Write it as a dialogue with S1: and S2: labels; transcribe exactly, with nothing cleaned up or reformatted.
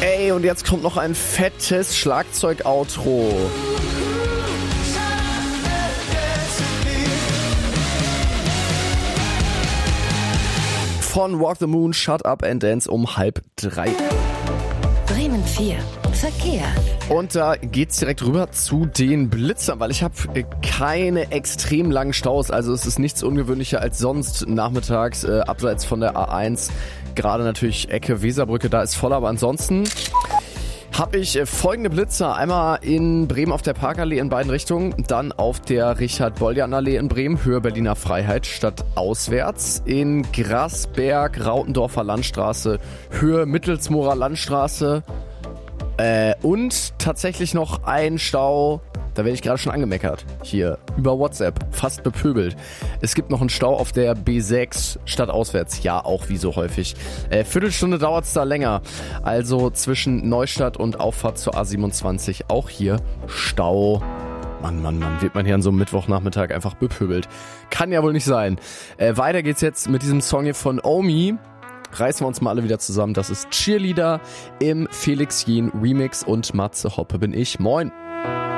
S1: Ey, und jetzt kommt noch ein fettes Schlagzeug-Outro. Von Walk the Moon, Shut Up and Dance um halb drei.
S2: Bremen vier, Verkehr.
S1: Und da geht's direkt rüber zu den Blitzern, weil ich habe keine extrem langen Staus. Also es ist nichts ungewöhnlicher als sonst nachmittags, äh, abseits von der A eins. Gerade natürlich Ecke Weserbrücke, da ist voll, aber ansonsten habe ich äh, folgende Blitzer. Einmal in Bremen auf der Parkallee in beiden Richtungen, dann auf der Richard-Boljan-Allee in Bremen, Höhe Berliner Freiheit, statt auswärts. In Grasberg, Rautendorfer Landstraße, Höhe Mittelsmorer Landstraße. Äh, und tatsächlich noch ein Stau, da werde ich gerade schon angemeckert, hier über WhatsApp, fast bepöbelt. Es gibt noch einen Stau auf der B sechs statt auswärts, ja auch wie so häufig. Äh, Viertelstunde dauert es da länger, also zwischen Neustadt und Auffahrt zur A siebenundzwanzig auch hier Stau. Mann, Mann, Mann, wird man hier an so einem Mittwochnachmittag einfach bepöbelt. Kann ja wohl nicht sein. Äh, weiter geht's jetzt mit diesem Song hier von Omi. Reißen wir uns mal alle wieder zusammen. Das ist Cheerleader im Felix Jähn Remix und Matze Hoppe bin ich. Moin.